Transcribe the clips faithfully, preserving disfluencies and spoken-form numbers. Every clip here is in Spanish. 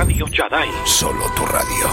Radio Shaddai. Solo tu radio.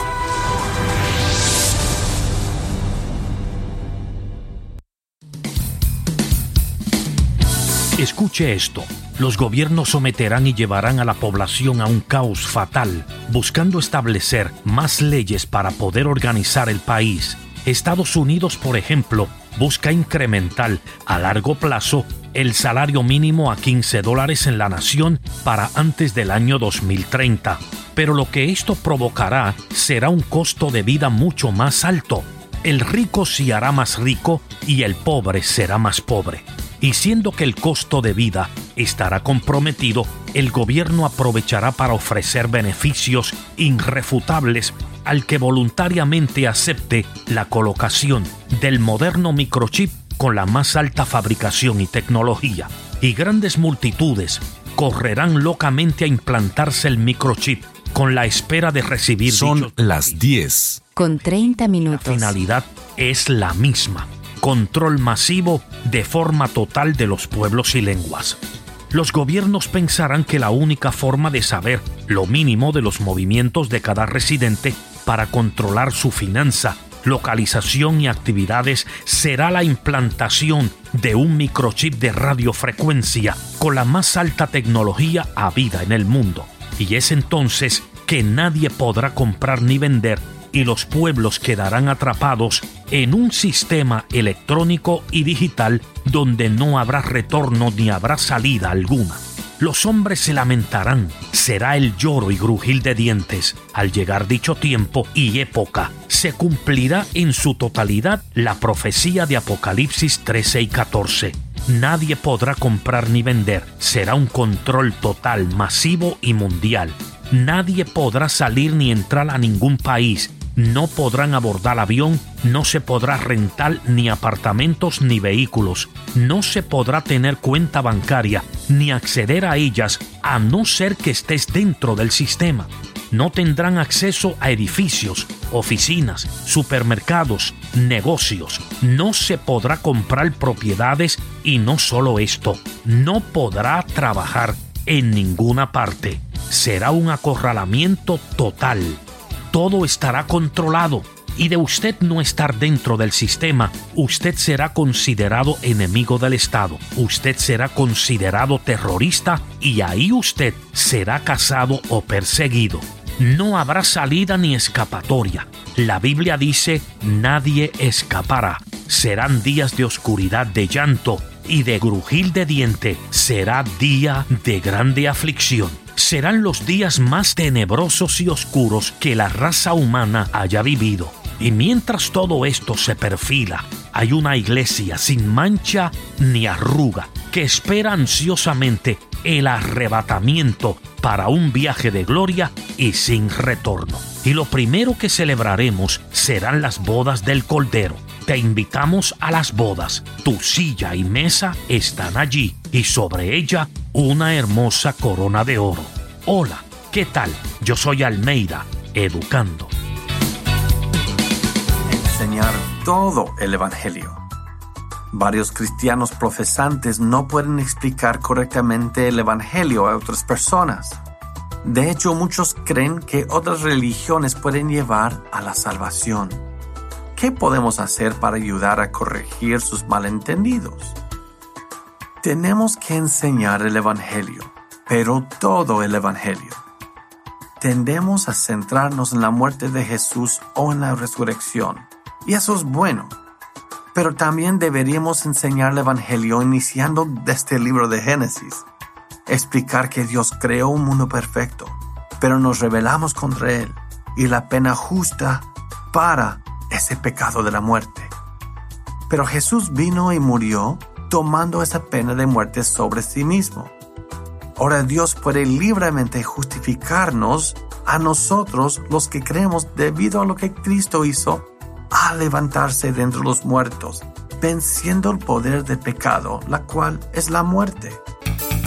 Escuche esto. Los gobiernos someterán y llevarán a la población a un caos fatal, buscando establecer más leyes para poder organizar el país. Estados Unidos, por ejemplo, busca incrementar a largo plazo el salario mínimo a quince dólares en la nación para antes del año dos mil treinta. Pero lo que esto provocará será un costo de vida mucho más alto. El rico se hará más rico y el pobre será más pobre. Y siendo que el costo de vida estará comprometido, el gobierno aprovechará para ofrecer beneficios irrefutables al que voluntariamente acepte la colocación del moderno microchip con la más alta fabricación y tecnología. Y grandes multitudes correrán locamente a implantarse el microchip con la espera de recibir Son dichos las diez. Con treinta minutos. La finalidad es la misma: control masivo de forma total de los pueblos y lenguas. Los gobiernos pensarán que la única forma de saber lo mínimo de los movimientos de cada residente para controlar su finanza, localización y actividades será la implantación de un microchip de radiofrecuencia con la más alta tecnología habida en el mundo. Y es entonces que nadie podrá comprar ni vender y los pueblos quedarán atrapados en un sistema electrónico y digital donde no habrá retorno ni habrá salida alguna. Los hombres se lamentarán, será el lloro y grujir de dientes. Al llegar dicho tiempo y época, se cumplirá en su totalidad la profecía de Apocalipsis trece y catorce. Nadie podrá comprar ni vender, será un control total, masivo y mundial. Nadie podrá salir ni entrar a ningún país. No podrán abordar avión, no se podrá rentar ni apartamentos ni vehículos, no se podrá tener cuenta bancaria ni acceder a ellas a no ser que estés dentro del sistema. No tendrán acceso a edificios, oficinas, supermercados, negocios. No se podrá comprar propiedades y no solo esto, no podrá trabajar en ninguna parte. Será un acorralamiento total. Todo estará controlado y de usted no estar dentro del sistema, usted será considerado enemigo del Estado, usted será considerado terrorista y ahí usted será cazado o perseguido. No habrá salida ni escapatoria. La Biblia dice: nadie escapará. Serán días de oscuridad, de llanto y de grujir de diente. Será día de grande aflicción. Serán los días más tenebrosos y oscuros que la raza humana haya vivido. Y mientras todo esto se perfila, hay una iglesia sin mancha ni arruga que espera ansiosamente el arrebatamiento para un viaje de gloria y sin retorno. Y lo primero que celebraremos serán las bodas del Cordero. Te invitamos a las bodas. Tu silla y mesa están allí y sobre ella una hermosa corona de oro. Hola, ¿qué tal? Yo soy Almeida, educando. Enseñar todo el Evangelio. Varios cristianos profesantes no pueden explicar correctamente el Evangelio a otras personas. De hecho, muchos creen que otras religiones pueden llevar a la salvación. ¿Qué podemos hacer para ayudar a corregir sus malentendidos? Tenemos que enseñar el Evangelio, pero todo el Evangelio. Tendemos a centrarnos en la muerte de Jesús o en la resurrección, y eso es bueno. Pero también deberíamos enseñar el Evangelio iniciando desde el libro de Génesis. Explicar que Dios creó un mundo perfecto, pero nos rebelamos contra Él, y la pena justa para ese pecado de la muerte. Pero Jesús vino y murió tomando esa pena de muerte sobre sí mismo. Ahora Dios puede libremente justificarnos a nosotros los que creemos debido a lo que Cristo hizo al levantarse de entre los muertos, venciendo el poder del pecado, la cual es la muerte.